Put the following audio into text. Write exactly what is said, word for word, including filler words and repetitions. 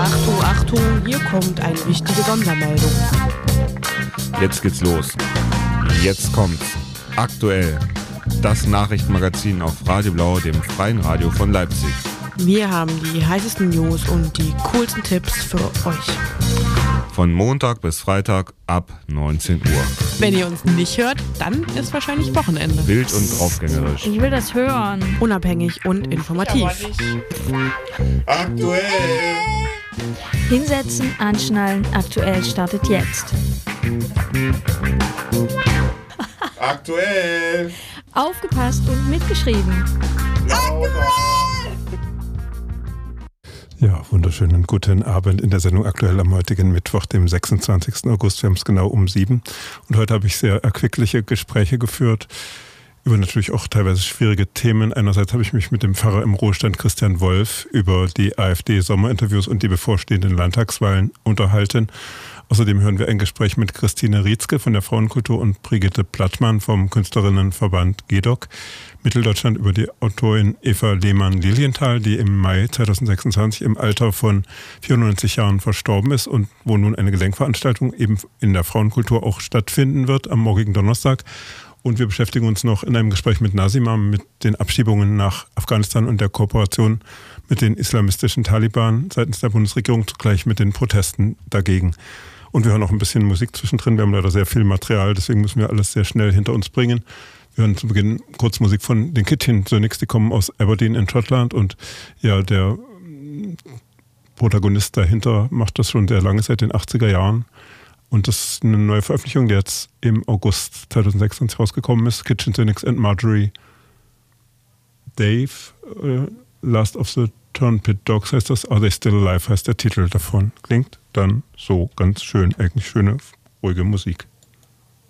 Achtung, Achtung, hier kommt eine wichtige Sondermeldung. Jetzt geht's los. Jetzt kommt's. Aktuell. Das Nachrichtenmagazin auf Radio Blau, dem freien Radio von Leipzig. Wir haben die heißesten News und die coolsten Tipps für euch. Von Montag bis Freitag ab neunzehn Uhr. Wenn ihr uns nicht hört, dann ist wahrscheinlich Wochenende. Wild und draufgängerisch. Ich will das hören. Unabhängig und informativ. Aktuell. Hinsetzen, anschnallen, aktuell startet jetzt. Aktuell. Aufgepasst und mitgeschrieben. Ja, wunderschönen guten Abend in der Sendung Aktuell am heutigen Mittwoch, dem sechsundzwanzigsten August. Wir haben es genau um sieben. Und heute habe ich sehr erquickliche Gespräche geführt über natürlich auch teilweise schwierige Themen. Einerseits habe ich mich mit dem Pfarrer im Ruhestand Christian Wolf über die AfD-Sommerinterviews und die bevorstehenden Landtagswahlen unterhalten. Außerdem hören wir ein Gespräch mit Christine Rietzke von der Frauenkultur und Brigitte Plattmann vom Künstlerinnenverband G E D O C Mitteldeutschland über die Autorin Eva Lehmann-Lilienthal, die im Mai zweitausendsechsundzwanzig im Alter von vierundneunzig Jahren verstorben ist und wo nun eine Gedenkveranstaltung eben in der Frauenkultur auch stattfinden wird am morgigen Donnerstag. Und wir beschäftigen uns noch in einem Gespräch mit Nasima mit den Abschiebungen nach Afghanistan und der Kooperation mit den islamistischen Taliban seitens der Bundesregierung, zugleich mit den Protesten dagegen. Und wir hören auch ein bisschen Musik zwischendrin. Wir haben leider sehr viel Material, deswegen müssen wir alles sehr schnell hinter uns bringen. Wir hören zu Beginn kurz Musik von den Kitchen. Zunächst, die kommen aus Aberdeen in Schottland und ja, der Protagonist dahinter macht das schon sehr lange, seit den achtziger Jahren. Und das ist eine neue Veröffentlichung, die jetzt im August zweitausendsechsundzwanzig rausgekommen ist. Kitchen Cynics and Marjorie Dave, äh, Last of the Turnpit Dogs heißt das, Are They Still Alive heißt der Titel davon. Klingt dann so ganz schön, eigentlich schöne, ruhige Musik.